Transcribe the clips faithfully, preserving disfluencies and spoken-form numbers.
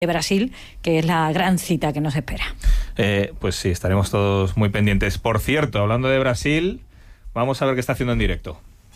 Brasil, que es la gran cita que nos espera. Eh, pues sí, estaremos todos muy pendientes. Por cierto, hablando de Brasil, vamos a ver qué está haciendo en directo.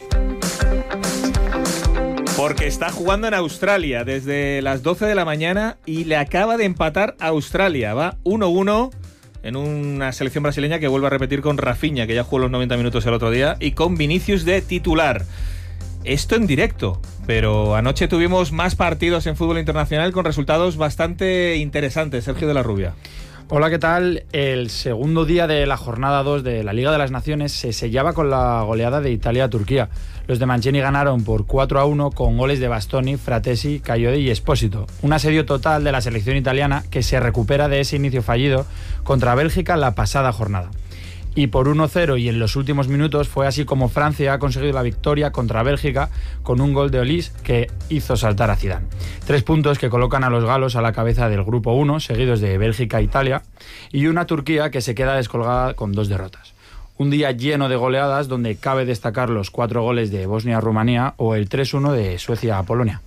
Porque está jugando en Australia desde las doce de la mañana y le acaba de empatar a Australia. Va uno uno en una selección brasileña que vuelve a repetir con Rafinha, que ya jugó los noventa minutos el otro día, y con Vinicius de titular. Esto en directo, pero anoche tuvimos más partidos en fútbol internacional con resultados bastante interesantes. Sergio de la Rubia. Hola, ¿qué tal? El segundo día de la jornada dos de la Liga de las Naciones se sellaba con la goleada de Italia a Turquía. Los de Mancini ganaron por cuatro a uno con goles de Bastoni, Fratesi, Caiode y Espósito. Un asedio total de la selección italiana que se recupera de ese inicio fallido contra Bélgica la pasada jornada. Y por uno cero y en los últimos minutos fue así como Francia ha conseguido la victoria contra Bélgica con un gol de Olise que hizo saltar a Zidane. Tres puntos que colocan a los galos a la cabeza del grupo uno, seguidos de Bélgica e Italia, y una Turquía que se queda descolgada con dos derrotas. Un día lleno de goleadas donde cabe destacar los cuatro goles de Bosnia-Rumanía o el tres uno de Suecia a Polonia.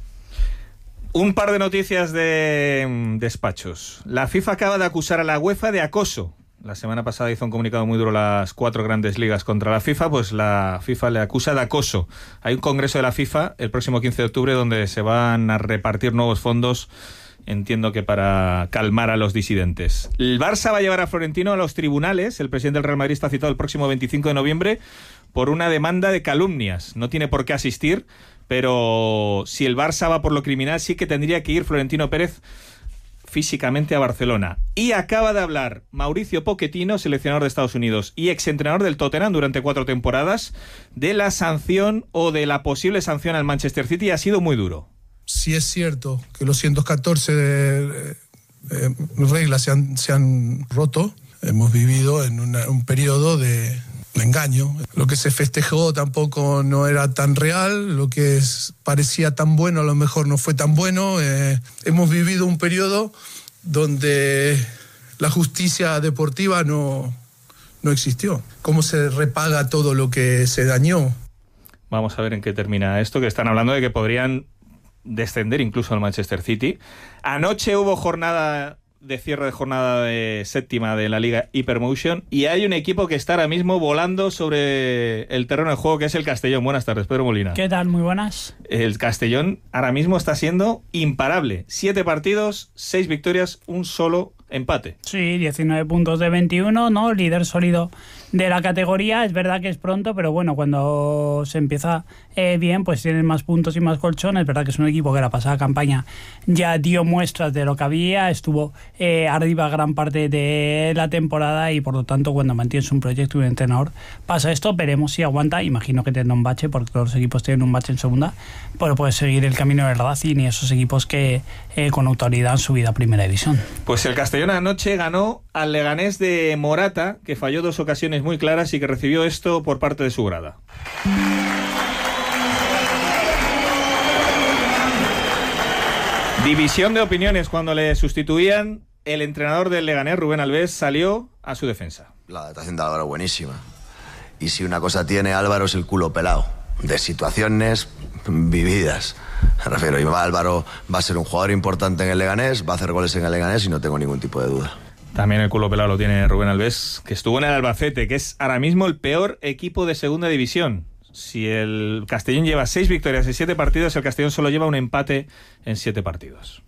Un par de noticias de despachos. La FIFA acaba de acusar a la UEFA de acoso. La semana pasada hizo un comunicado muy duro las cuatro grandes ligas contra la FIFA, pues la FIFA le acusa de acoso. Hay un congreso de la FIFA el próximo quince de octubre donde se van a repartir nuevos fondos, entiendo que para calmar a los disidentes. El Barça va a llevar a Florentino a los tribunales. El presidente del Real Madrid está citado el próximo veinticinco de noviembre por una demanda de calumnias. No tiene por qué asistir, pero si el Barça va por lo criminal, sí que tendría que ir Florentino Pérez físicamente a Barcelona. Y acaba de hablar Mauricio Pochettino, seleccionador de Estados Unidos y exentrenador del Tottenham durante cuatro temporadas, de la sanción o de la posible sanción al Manchester City. Ha sido muy duro. Si es cierto que los ciento catorce de, eh, reglas se han, se han roto, hemos vivido en una, un periodo de engaño. Lo que se festejó tampoco no era tan real, lo que es, parecía tan bueno a lo mejor no fue tan bueno. Eh, hemos vivido un periodo donde la justicia deportiva no, no existió. ¿Cómo se repaga todo lo que se dañó? Vamos a ver en qué termina esto, que están hablando de que podrían descender incluso al Manchester City. Anoche hubo jornada de cierre de jornada de séptima de la Liga Hypermotion y hay un equipo que está ahora mismo volando sobre el terreno de juego, que es el Castellón. Buenas tardes, Pedro Molina. ¿Qué tal? Muy buenas. El Castellón ahora mismo está siendo imparable. Siete partidos, seis victorias, un solo empate. Sí, diecinueve puntos de veintiuno, ¿no? Líder sólido de la categoría. Es verdad que es pronto, pero bueno, cuando se empieza eh, bien, pues tienen más puntos y más colchón. Es verdad que es un equipo que la pasada campaña ya dio muestras de lo que había, estuvo eh, arriba gran parte de la temporada y por lo tanto cuando mantienes un proyecto y un entrenador pasa esto. Veremos si aguanta. Imagino que tendrá un bache porque todos los equipos tienen un bache en segunda, pero puede seguir el camino del Racing y esos equipos que eh, con autoridad han subido a primera división. Pues el Castellón anoche ganó al Leganés de Morata, que falló dos ocasiones muy claras y que recibió esto por parte de su grada. División de opiniones cuando le sustituían. El entrenador del Leganés, Rubén Alves, salió a su defensa. La adaptación de Álvaro buenísima. Y si una cosa tiene Álvaro es el culo pelado, de situaciones vividas. Me refiero, y Álvaro va a ser un jugador importante en el Leganés, va a hacer goles en el Leganés y no tengo ningún tipo de duda. También el culo pelado lo tiene Rubén Alves, que estuvo en el Albacete, que es ahora mismo el peor equipo de segunda división. Si el Castellón lleva seis victorias en siete partidos, el Castellón solo lleva un empate en siete partidos.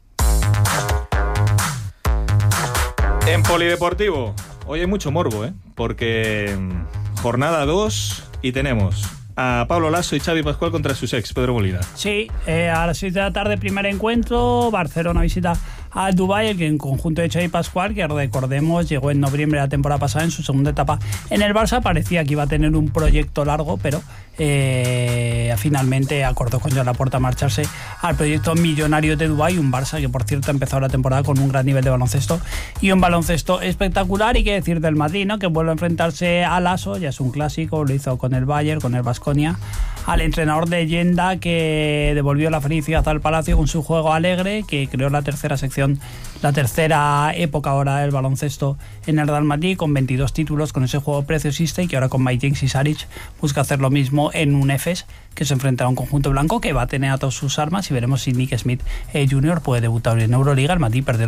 En Polideportivo, hoy hay mucho morbo, ¿eh? Porque jornada dos y tenemos a Pablo Lasso y Xavi Pascual contra sus ex, Pedro Molina. Sí, eh, a las seis de la tarde, primer encuentro. Barcelona visita al Dubái, el que en conjunto de Xavi Pascual, que recordemos llegó en noviembre de la temporada pasada en su segunda etapa en el Barça. Parecía que iba a tener un proyecto largo, pero eh, finalmente acordó con Joan Laporta marcharse al proyecto millonario de Dubái, un Barça que por cierto ha empezado la temporada con un gran nivel de baloncesto y un baloncesto espectacular. Y qué decir del Madrid, ¿no? Que vuelve a enfrentarse a Lasso, ya es un clásico, lo hizo con el Bayern, con el Baskonia al entrenador de leyenda que devolvió la felicidad al Palacio con su juego alegre, que creó la tercera sección, la tercera época ahora del baloncesto en el Real Madrid, con veintidós títulos, con ese juego preciosista, y que ahora con Mike James y Saric busca hacer lo mismo en un Efes, que se enfrentará a un conjunto blanco que va a tener a todas sus armas, y veremos si Nick Smith eh, junior puede debutar en Euroliga. El Madrid perdió